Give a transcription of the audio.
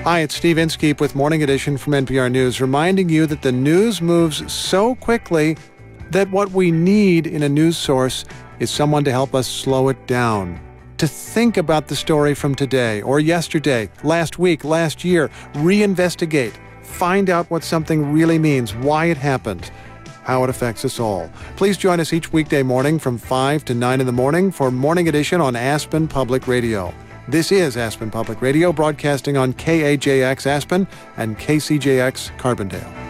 Hi, it's Steve Inskeep with Morning Edition from NPR News, reminding you that the news moves so quickly that what we need in a news source is someone to help us slow it down. To think about the story from today or yesterday, last week, last year, reinvestigate, find out what something really means, why it happened, how it affects us all. Please join us each weekday morning from 5 to 9 in the morning for Morning Edition on Aspen Public Radio. This is Aspen Public Radio, broadcasting on KAJX Aspen and KCJX Carbondale.